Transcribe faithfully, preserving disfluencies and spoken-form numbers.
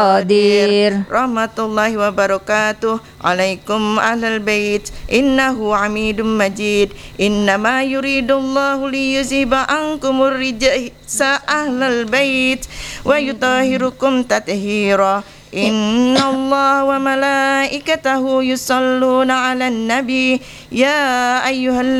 Qadir. Rahmatullahi wa barakatuh. Alaikum ahlal bait. Innahu hamidum majid. Innama yuridullahu liyuziba ankumur rijsa ahlal bait wa yutahirukum tathira. Inna Allah wa malaikatahu yusalluna ala nabi. Ya ayyuhal